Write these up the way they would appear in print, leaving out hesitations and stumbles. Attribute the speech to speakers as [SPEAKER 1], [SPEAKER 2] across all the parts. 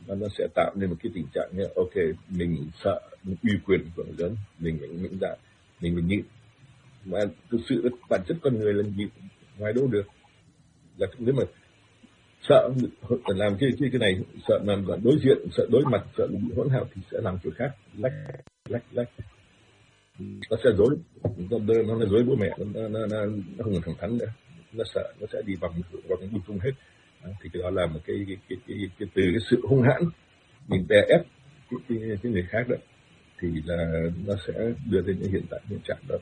[SPEAKER 1] nó sẽ tạo nên một cái tình trạng như ok, mình sợ uy quyền của người lớn, mình mạnh dạn, mình nhịn, mà thực sự bản chất con người là nhịn ngoài đâu được. Là nếu mà sợ làm cái này, sợ làm đối diện, sợ đối mặt, sợ bị hỗn hợp thì sẽ làm kiểu khác, lách nó sẽ dối, nó dối bố mẹ, nó không còn thẳng thắn nữa, nó sợ, nó sẽ đi vòng lung tung hết. Thì cái đó là một cái từ cái sự hung hãn mình đè ép cái người khác đó, thì là nó sẽ đưa đến những hiện trạng đó.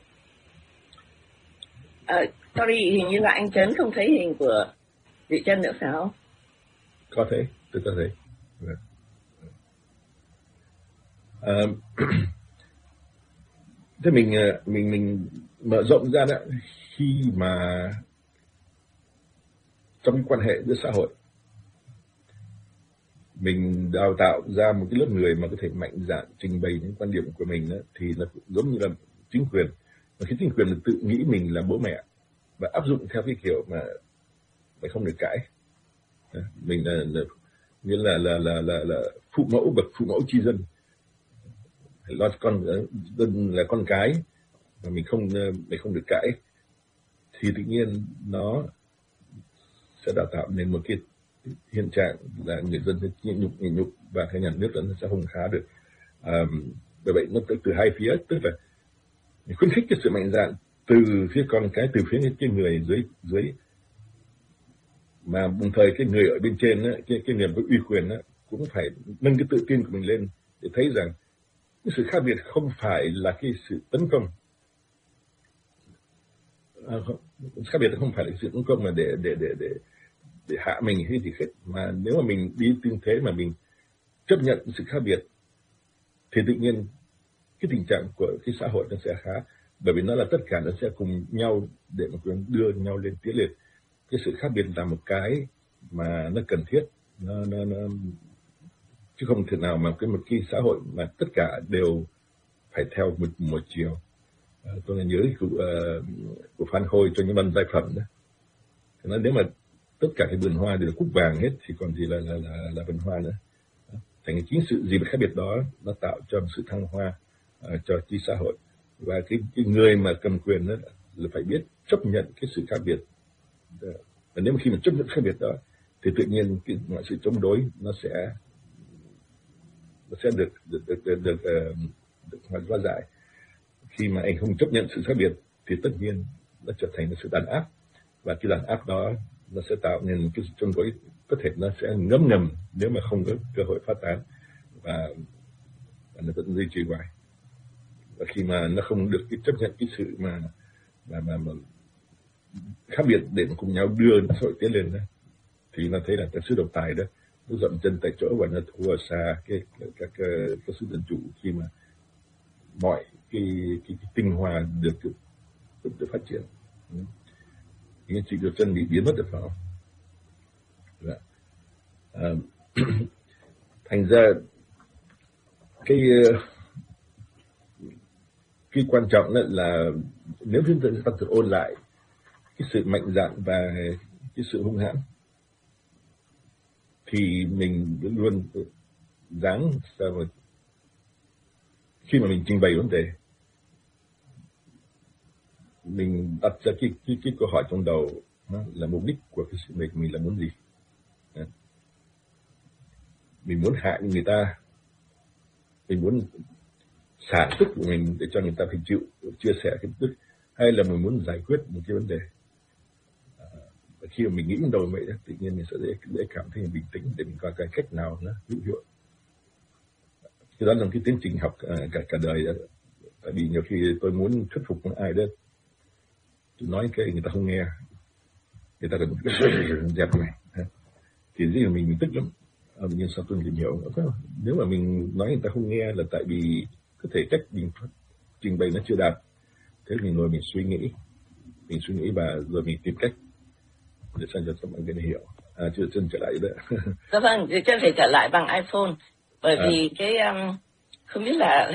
[SPEAKER 2] Sorry, hình như là anh Trấn không thấy hình của chị Trân nữa phải không?
[SPEAKER 1] Có thể, tôi có thể. Thế mình mở rộng ra đó, khi mà trong quan hệ giữa xã hội mình đào tạo ra một cái lớp người mà có thể mạnh dạn trình bày những quan điểm của mình đó, thì nó giống như là chính quyền. Và khi chính quyền là tự nghĩ mình là bố mẹ và áp dụng theo cái kiểu mà phải không được cãi, mình nghĩa là phụ mẫu, bậc phụ mẫu tri dân, lo con dân là con cái mà mình không được cãi, thì tự nhiên nó sẽ đào tạo nên một cái hiện trạng là người dân sẽ nhịn nhục và cái nhà nước nó sẽ không khá được. Bởi vậy nó từ hai phía, tức là khuyến khích cái sự mạnh dạn từ phía con cái, từ phía cái người dưới, mà đồng thời cái người ở bên trên đó, cái người có uy quyền đó, cũng phải nâng cái tự tin của mình lên để thấy rằng cái sự khác biệt không phải là cái sự tấn công, khác biệt không phải là sự tấn công mà để hạ mình hay gì hết, mà nếu mà mình đi tương thế mà mình chấp nhận sự khác biệt thì tự nhiên cái tình trạng của cái xã hội nó sẽ khá, bởi vì nó là tất cả nó sẽ cùng nhau để mà đưa nhau lên tiến lên. Cái sự khác biệt là một cái mà nó cần thiết, nó chứ không thể nào mà một cái xã hội mà tất cả đều phải theo một chiều. Tôi nhớ của Phan Khôi cho những văn giai phẩm đó, nói nếu mà tất cả cái vườn hoa đều là cúc vàng hết thì còn gì là vườn hoa nữa. Thành chính sự gì mà khác biệt đó nó tạo cho một sự thăng hoa cho cái xã hội, và cái người mà cầm quyền đó là phải biết chấp nhận cái sự khác biệt. Và nếu mà khi mà chấp nhận khác biệt đó thì tự nhiên mọi sự chống đối nó sẽ được hóa giải. Khi mà anh không chấp nhận sự khác biệt thì tất nhiên nó trở thành một sự đàn áp, và cái đàn áp đó nó sẽ tạo nên một cái sự chống đối, có thể nó sẽ ngấm ngầm nếu mà không có cơ hội phát tán, và nó vẫn duy trì hoài. Và khi mà nó không được cái chấp nhận cái sự mà khác biệt để cùng nhau đưa xã hội tiến lên đó, thì nó thấy là cái sự độc tài đó nó dậm chân tại chỗ và nó thua xa các sự dân chủ, khi mà mọi cái tinh hoa được phát triển. Thì chị Kiều Trân bị biến mất được phải không? Thành ra cái quan trọng là nếu chúng ta tự ôn lại cái sự mạnh dạn và cái sự hung hãn, thì mình luôn dáng sao mà khi mà mình trình bày vấn đề, mình đặt ra cái câu hỏi trong đầu là mục đích của cái sự mình là muốn gì. Mình muốn hại người ta, mình muốn xả sức của mình để cho người ta phải chịu chia sẻ cái tức, hay là mình muốn giải quyết một cái vấn đề. Khi mà mình nghĩ trong đầu vậy, tự nhiên mình sẽ dễ cảm thấy bình tĩnh để mình coi cái cách nào nó hữu hiệu. Cái đó là cái tiến trình học cả đời đó. Tại vì nhiều khi tôi muốn thuyết phục ai đó, tôi nói cái người ta không nghe, người ta cần dẹp này, thì dĩ là mình tức lắm. Nhưng sao tôi tìm hiểu, nếu mà mình nói người ta không nghe là tại vì có thể cách mình trình bày nó chưa đạt. Thế mình ngồi mình suy nghĩ và rồi mình tìm cách để sao cho mọi người hiểu. Chưa chân trở lại đó.
[SPEAKER 2] Dạ vâng, chân phải trở lại bằng iPhone, bởi vì cái không biết là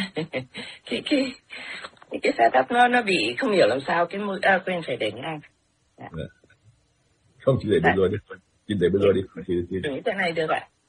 [SPEAKER 2] cái setup nó bị không hiểu làm sao cái quên phải để ngang.
[SPEAKER 1] Không, chỉ để bây giờ đi, chỉ để bây giờ đi.
[SPEAKER 2] Thế này được ạ.